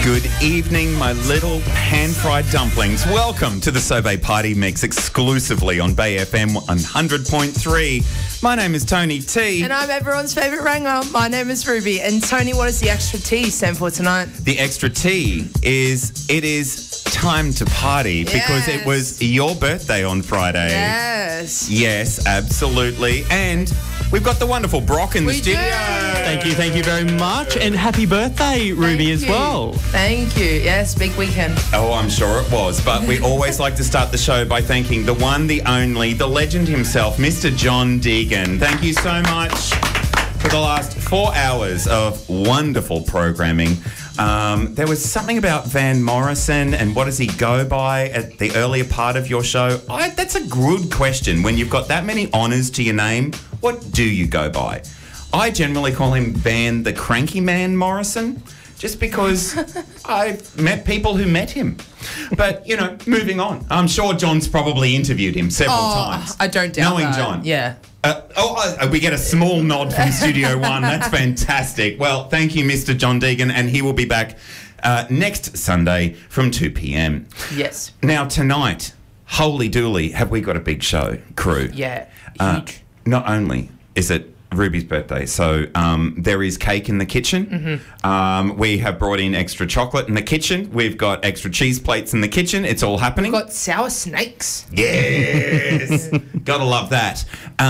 Good evening, my little pan-fried dumplings. Welcome to the Sobe Party Mix exclusively on Bay FM 100.3. My name is Tony T. And I'm everyone's favourite ranger. My name is Ruby. And Tony, what does the extra T stand for tonight? The extra T is, it is time to party because it was your birthday on Friday. Yes. Yes, absolutely. And we've got the wonderful Brock in the studio. Thank you very much. And happy birthday, Ruby, as well. Thank you. Yes, big weekend. Oh, I'm sure it was. But we always like to start the show by thanking the one, the only, the legend himself, Mr. John Deegan. Thank you so much for the last 4 hours of wonderful programming. There was something about Van Morrison and what does he go by at the earlier part of your show. That's a good question. When you've got that many honours to your name, what do you go by? I generally call him Van the Cranky Man Morrison, just because I've met people who met him. But, you know, moving on. I'm sure John's probably interviewed him several times. I don't doubt Knowing that. John. Yeah. We get a small nod from Studio One. That's fantastic. Well, thank you, Mr. John Deegan, and he will be back next Sunday from 2 p.m. Yes. Now, tonight, holy dooly, have we got a big show, crew. Yeah. Huge. Not only is it Ruby's birthday, so there is cake in the kitchen. Mm-hmm. We have brought in extra chocolate in the kitchen. We've got extra cheese plates in the kitchen. It's all happening. We've got sour snakes. Yes. Gotta love that.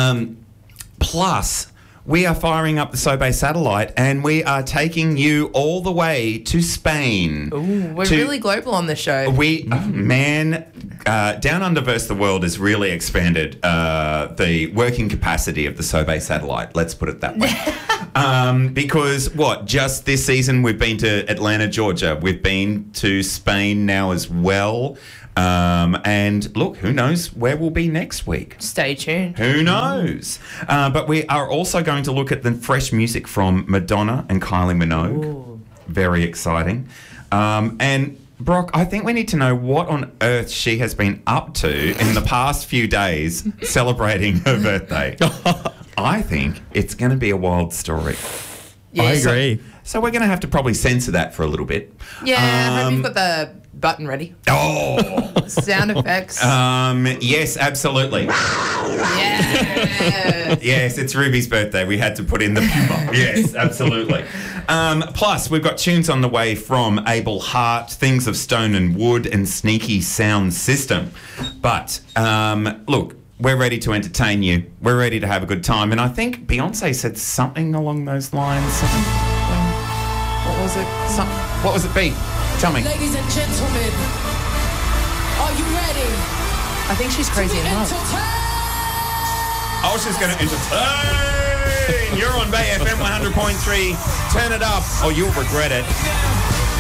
Plus, we are firing up the Sobe satellite and we are taking you all the way to Spain. Ooh, we're really global on this show. Down Under versus the World has really expanded the working capacity of the Sobe satellite. Let's put it that way. Because just this season we've been to Atlanta, Georgia. We've been to Spain now as well. And look, who knows where we'll be next week. Stay tuned. Who knows? But we are also going to look at the fresh music from Madonna and Kylie Minogue. Ooh. Very exciting. And Brock, I think we need to know what on earth she has been up to in the past few days celebrating her birthday. I think it's going to be a wild story. Yeah. I agree. So we're going to have to probably censor that for a little bit. Yeah, I hope you've got the button ready. Oh! Sound effects. Yes, absolutely. Yeah. Yes, it's Ruby's birthday. We had to put in the puma. Yes, absolutely. Plus, we've got tunes on the way from Abel Hart, Things of Stone and Wood, and Sneaky Sound System. But, look, we're ready to entertain you. We're ready to have a good time. And I think Beyonce said something along those lines. What was it? What was it, B? Tell me. Ladies and gentlemen, are you ready? I think she's crazy in love. I was just going to entertain. You're on Bay FM 100.3. Turn it up or you'll regret it.